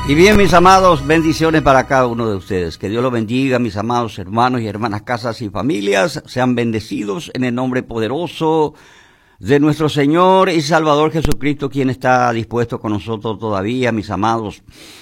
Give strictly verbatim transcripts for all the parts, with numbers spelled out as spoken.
Y bien, mis amados, bendiciones para cada uno de ustedes. Que Dios los bendiga, mis amados hermanos y hermanas, casas y familias. Sean bendecidos en el nombre poderoso de nuestro Señor y Salvador Jesucristo, quien está dispuesto con nosotros todavía, mis amados.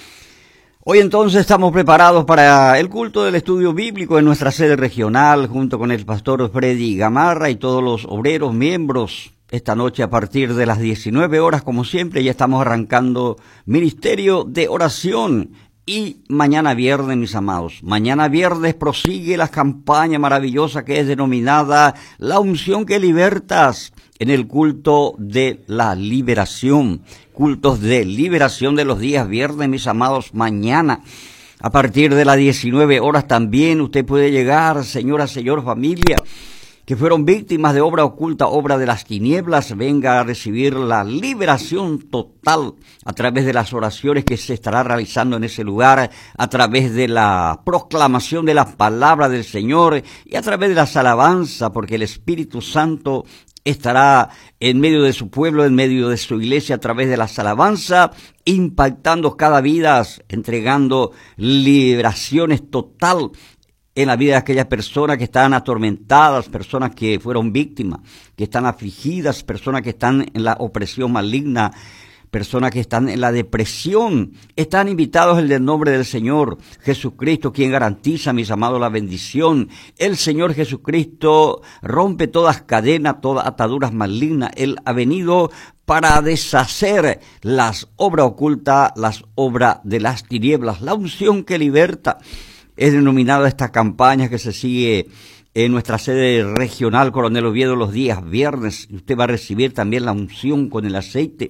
Hoy entonces estamos preparados para el culto del estudio bíblico en nuestra sede regional, junto con el pastor Freddy Gamarra y todos los obreros miembros. Esta noche a partir de las diecinueve horas, como siempre, ya estamos arrancando ministerio de oración. Y mañana viernes, mis amados, mañana viernes prosigue la campaña maravillosa que es denominada La Unción que Libertas, en el culto de la liberación. Cultos de liberación de los días viernes, mis amados, mañana. A partir de las diecinueve horas también usted puede llegar, señora, señor, familia, que fueron víctimas de obra oculta, obra de las tinieblas, venga a recibir la liberación total a través de las oraciones que se estará realizando en ese lugar, a través de la proclamación de la palabra del Señor y a través de las alabanzas, porque el Espíritu Santo estará en medio de su pueblo, en medio de su iglesia, a través de las alabanzas, impactando cada vida, entregando liberaciones total en la vida de aquellas personas que están atormentadas, personas que fueron víctimas, que están afligidas, personas que están en la opresión maligna, personas que están en la depresión. Están invitados en el nombre del Señor Jesucristo, quien garantiza, mis amados, la bendición. El Señor Jesucristo rompe todas cadenas, todas ataduras malignas. Él ha venido para deshacer las obras ocultas, las obras de las tinieblas, la unción que liberta. Es denominada esta campaña que se sigue en nuestra sede regional Coronel Oviedo los días viernes. Usted va a recibir también la unción con el aceite,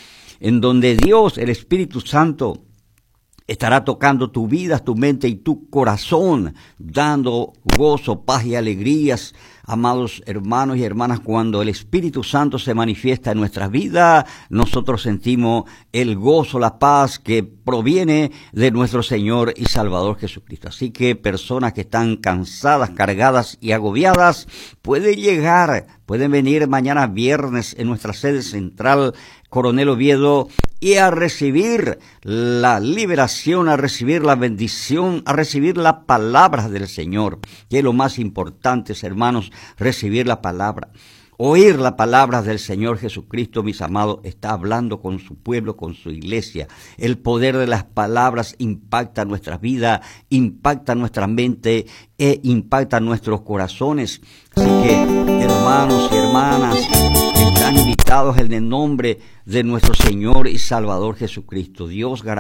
en donde Dios, el Espíritu Santo, estará tocando tu vida, tu mente y tu corazón, dando gozo, paz y alegrías. Amados hermanos y hermanas, cuando el Espíritu Santo se manifiesta en nuestras vidas, nosotros sentimos el gozo, la paz que proviene de nuestro Señor y Salvador Jesucristo. Así que personas que están cansadas, cargadas y agobiadas, pueden llegar, pueden venir mañana viernes en nuestra sede central Coronel Oviedo y a recibir la liberación, a recibir la bendición, a recibir la palabra del Señor, que es lo más importante, hermanos, recibir la palabra. Oír la palabra del Señor Jesucristo, mis amados, está hablando con su pueblo, con su iglesia. El poder de las palabras impacta nuestra vida, impacta nuestra mente e impacta nuestros corazones. Así que, hermanos y hermanas, están invitados en el nombre de nuestro Señor y Salvador Jesucristo. Dios garantiza